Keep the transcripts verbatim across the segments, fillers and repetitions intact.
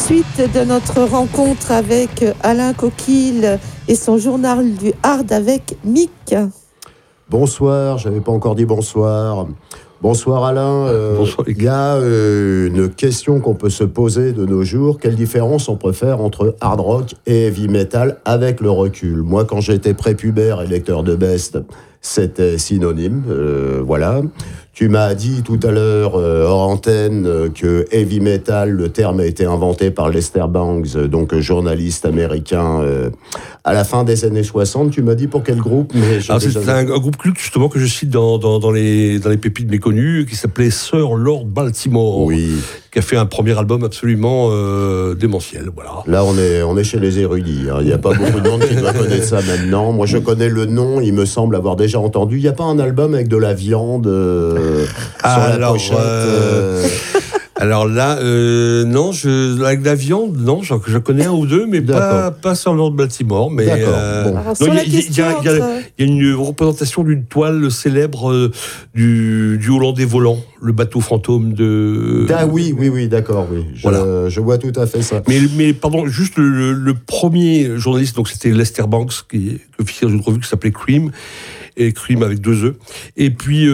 suite de notre rencontre avec Alain Coquille et son journal du hard avec Mick. Bonsoir, j'avais pas encore dit bonsoir. Bonsoir Alain. Euh, Bonsoir. Il y a euh, une question qu'on peut se poser de nos jours. Quelle différence on peut faire entre hard rock et heavy metal avec le recul? Moi, quand j'étais prépubère et lecteur de Best, c'était synonyme. Euh, voilà. Tu m'as dit tout à l'heure, euh, hors antenne, euh, que heavy metal, le terme a été inventé par Lester Bangs, euh, donc journaliste américain, euh, à la fin des années soixante. Tu m'as dit pour quel groupe? Mais Alors, c'est déjà... un, un groupe culte, justement, que je cite dans, dans, dans, les, dans les pépites méconnues, qui s'appelait Sir Lord Baltimore. Oui. Qui a fait un premier album absolument euh, démentiel. Voilà. Là, on est, on est chez les érudits. Hein. Il n'y a pas beaucoup de monde qui doit connaître ça maintenant. Moi, je connais le nom, il me semble avoir déjà entendu. Il n'y a pas un album avec de la viande euh, ah, sur la alors, pochette euh... euh... Alors là, euh, non, je, avec de la viande, non, je, je connais un ou deux, mais pas, pas sur Lord Baltimore. Mais D'accord. euh, Bon. il y, y, y, y a une représentation d'une toile célèbre euh, du, du Hollandais volant, le bateau fantôme de. Ah oui, oui, oui, d'accord, oui. Je, voilà. je vois tout à fait ça. Mais, mais pardon, juste le, le premier journaliste, donc c'était Lester Banks, qui officiait dans une revue qui s'appelait Cream, et Cream avec deux E. Et puis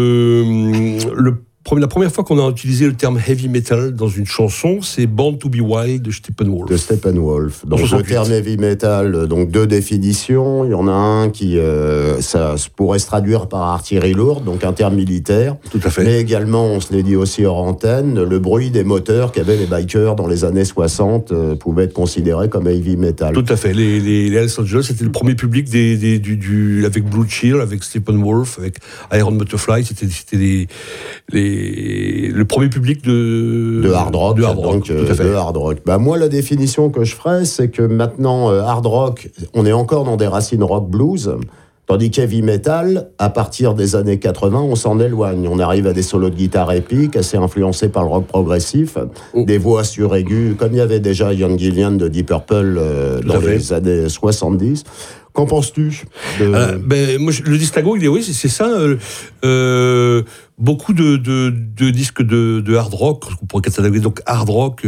euh, le la première fois qu'on a utilisé le terme heavy metal dans une chanson, c'est Born to be Wild de Steppenwolf. De Steppenwolf. Donc le terme heavy metal, donc deux définitions. Il y en a un qui, euh, ça pourrait se traduire par artillerie lourde, donc un terme militaire. Tout à fait. Mais également, on se l'est dit aussi hors antenne, le bruit des moteurs qu'avaient les bikers dans les années soixante euh, pouvait être considéré comme heavy metal. Tout à fait. Les, les, les Hells Angels, c'était le premier public des, des, du, du, avec Blue Chill, avec Steppenwolf, avec Iron Butterfly. C'était, c'était les, les le premier public de de hard rock, de hard rock, donc euh, de hard rock. Bah moi la définition que je ferais, c'est que maintenant euh, hard rock, on est encore dans des racines rock blues, tandis qu'heavy metal, à partir des années quatre-vingts, on s'en éloigne. On arrive à des solos de guitare épiques, assez influencés par le rock progressif, oh. des voix suraigus, comme il y avait déjà Ian Gillan de Deep Purple euh, dans les fait. années soixante-dix. Qu'en penses-tu de... euh, ben, moi, le distinguo, il est, oui, c'est, c'est ça. Euh, euh, beaucoup de, de, de disques de, de hard rock, on pourrait cataloguer donc hard rock,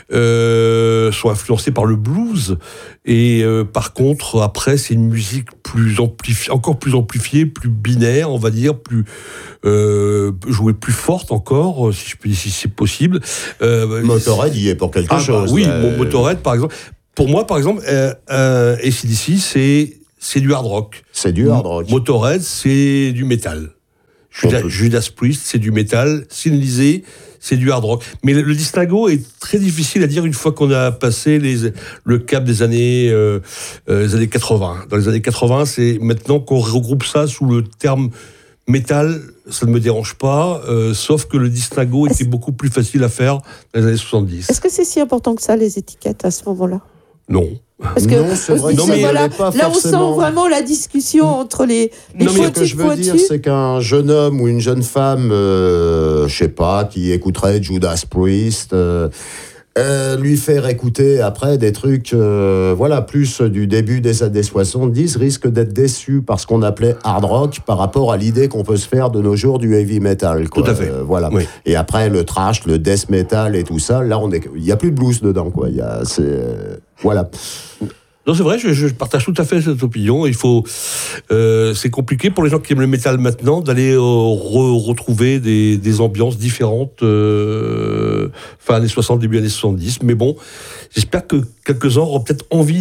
euh, sont influencés par le blues. Et euh, par contre, après, c'est une musique plus amplifiée, encore plus amplifiée, plus binaire, on va dire, plus euh, jouée plus forte encore, si je peux, si c'est possible. Euh, Motorhead y est pour quelque ah, chose. Bah, oui, euh... bon, Motorhead, par exemple. Pour moi, par exemple, euh, euh, A C D C, c'est, c'est du hard rock. C'est du hard rock. Motorhead, c'est du métal. Judas, Judas Priest, c'est du métal. Sin Lizzy, c'est du hard rock. Mais le, le distinguo est très difficile à dire une fois qu'on a passé les, le cap des années, euh, euh, les années quatre-vingts. Dans les années quatre-vingts, c'est maintenant qu'on regroupe ça sous le terme métal, ça ne me dérange pas, euh, sauf que le distinguo était beaucoup plus facile à faire dans les années soixante-dix. Est-ce que c'est si important que ça, les étiquettes, à ce moment-là ? Non. Parce que non, c'est vrai. non, mais voilà, pas là, forcément... on sent vraiment la discussion entre les, les non, mais ce que je veux dire, c'est qu'un jeune homme ou une jeune femme, euh, je sais pas, qui écouterait Judas Priest, euh, euh, lui faire écouter après des trucs, euh, voilà, plus du début des années soixante-dix, risque d'être déçu par ce qu'on appelait hard rock par rapport à l'idée qu'on peut se faire de nos jours du heavy metal. Quoi. Tout à fait. Euh, voilà. Oui. Et après, le thrash, le death metal et tout ça, là, on est, il y a plus de blues dedans, quoi. Il y a, c'est, euh, voilà. Non, c'est vrai, je, je partage tout à fait cette opinion. Il faut, euh, c'est compliqué pour les gens qui aiment le métal maintenant d'aller euh, re- retrouver des, des ambiances différentes, euh, fin années soixante, début années soixante-dix. Mais bon, j'espère que quelques-uns auront peut-être envie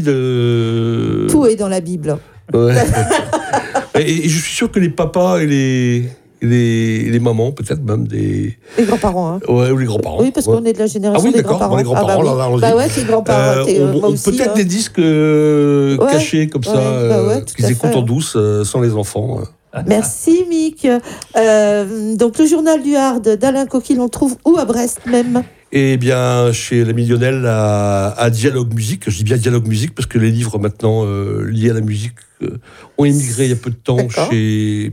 de. Tout est dans la Bible. Ouais. et, et je suis sûr que les papas et les Et les, et les mamans, peut-être même des... Les grands-parents, hein. Ouais, ou les grands-parents. Oui, parce ouais. qu'on est de la génération ah oui, des d'accord, grands-parents. Bon, les grands-parents, ah bah, là, là, oui. Bah ouais, tes grands-parents, t'es, euh, on, moi aussi. Peut-être hein. des disques euh, ouais, cachés, comme ouais, ça, bah ouais, euh, qu'ils écoutent en douce, euh, sans les enfants. Merci, Mick. Euh, donc, le journal du Hard d'Alain Coquille, on le trouve où, à Brest, même ? Eh bien, chez l'ami Lionel, à, à Dialogue Musique. Je dis bien Dialogue Musique parce que les livres maintenant euh, liés à la musique euh, ont émigré il y a peu de temps D'accord. chez...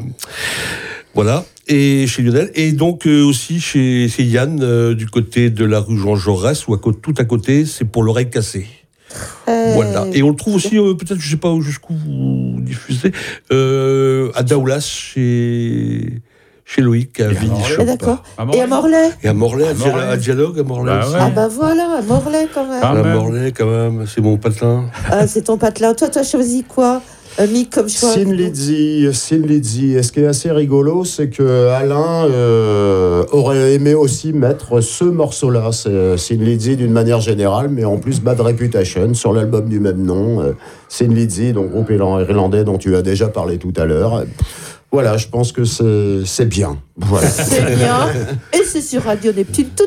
Voilà, et chez Lionel. Et donc euh, aussi chez, chez Yann, euh, du côté de la rue Jean Jaurès, ou à côté, tout à côté, c'est pour l'oreille cassée. Euh... Voilà. Et on le trouve aussi, euh, peut-être, je ne sais pas jusqu'où vous diffusez, euh, à Daoulas, chez... chez Loïc, à Vigny. Ah, d'accord. Et à Morlaix? Et à Morlaix, à, Morlaix. à Dialogue, à Morlaix Bah aussi. ouais. Ah bah voilà, à Morlaix quand même. Ah, À même. Morlaix, quand même, c'est mon patelin. Ah, c'est ton patelin. Toi, tu as choisi quoi, euh, Mick, comme choix? Sin Lizzy, Sin Lizzy. Et ce qui est assez rigolo, c'est que Alain euh, aurait aimé aussi mettre ce morceau-là, c'est Sin Lizzy d'une manière générale, mais en plus Bad Reputation sur l'album du même nom. euh, Sin Lizzy, donc groupe irlandais dont tu as déjà parlé tout à l'heure. Voilà, je pense que c'est, c'est bien. Voilà. C'est bien. Et c'est sur Radio Neptune. Tout